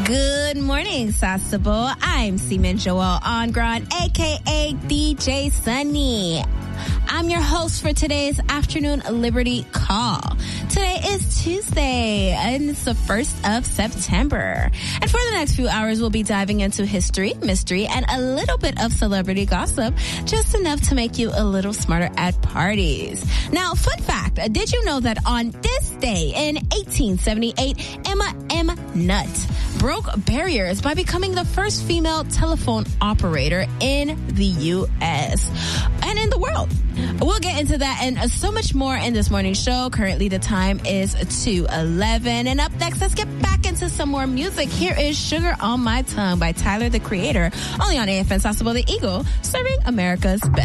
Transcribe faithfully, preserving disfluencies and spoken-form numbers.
Good morning, Sasabo. I'm Seaman Joel Ongron, a k a. D J Sunny. I'm your host for today's Afternoon Liberty Call. Today is Tuesday, and it's the first of September. And for the next few hours, we'll be diving into history, mystery, and a little bit of celebrity gossip, just enough to make you a little smarter at parties. Now, fun fact, did you know that on this day in eighteen seventy-eight, Emma M. Nutt broke barriers by becoming the first female telephone operator in the U S and in the world? We'll get into that and so much more in this morning's show. Currently, the time is two eleven. And up next, let's get back into some more music. Here is Sugar on My Tongue by Tyler, the Creator, only on A F N Sasabo, the Eagle, serving America's best.